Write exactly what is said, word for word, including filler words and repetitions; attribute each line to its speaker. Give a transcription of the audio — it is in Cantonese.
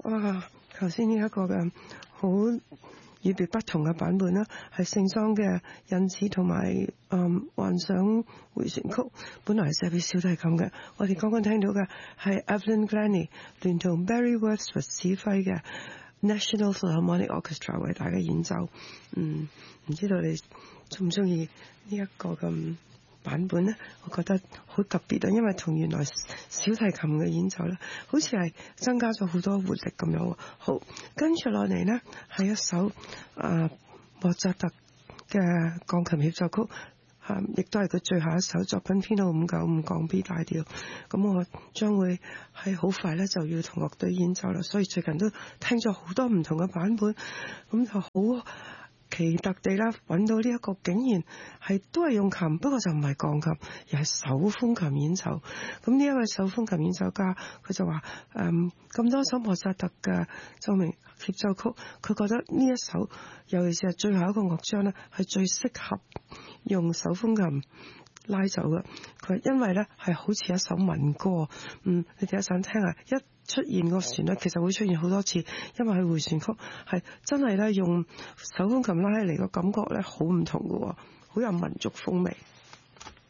Speaker 1: 哇！頭先呢一個嘅好與別不同嘅版本啦，係聖桑嘅引子同埋嗯幻想迴旋曲，本來係寫俾小提琴嘅。我哋剛剛聽到嘅係 Evelyn Glennie 聯同 Barry Wordsworth 指揮嘅 National Philharmonic Orchestra 為大家演奏。嗯，唔知道你中唔中意呢一個咁版本呢？我覺得好特別啊，因為同原來小提琴嘅演奏呢，好似係增加咗好多活力咁樣。好，跟住落嚟呢，係一首啊莫扎特嘅鋼琴協奏曲，啊，亦都係佢最後一首作品，編號五九五降 B 大調。咁我將會係好快呢就要同樂隊演奏啦，所以最近都聽咗好多唔同嘅版本，咁就好奇特地啦，揾到呢一個竟然係都係用琴，不過就唔係鋼琴，而係手風琴演奏。咁呢一位手風琴演奏家，佢就話誒咁多首莫扎特嘅奏鳴協奏曲，佢覺得呢一首，尤其是係最後一個樂章呢，係最適合用手風琴拉奏嘅。佢因為呢係好似一首民歌，嗯，你哋一陣聽下，一出現個旋律其實會出現好多次，因為佢迴旋曲係真係咧用手風琴拉起嚟個感覺咧好唔同嘅，好有民族風味。